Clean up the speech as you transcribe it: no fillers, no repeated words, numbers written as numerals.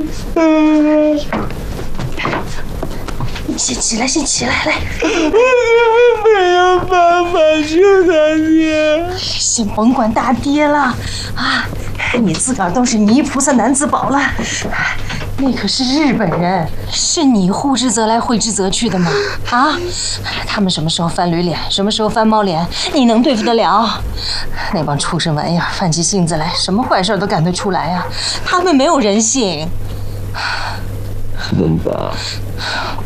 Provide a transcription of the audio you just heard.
你先起来，先起来，来。 我没有办法救大爹。 先甭管大爹了啊！你自个儿都是泥菩萨难自保了。那可是日本人，是你呼之则来，挥之则去的吗？啊！他们什么时候翻驴脸，什么时候翻猫脸，你能对付得了？那帮畜生玩意儿，犯起性子来，什么坏事都干得出来呀！他们没有人性。 真的。